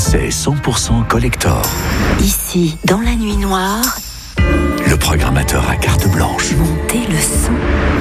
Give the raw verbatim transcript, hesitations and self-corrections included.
C'est cent pour cent collector. Ici, dans la nuit noire, Le programmateur à carte blanche. montez le son.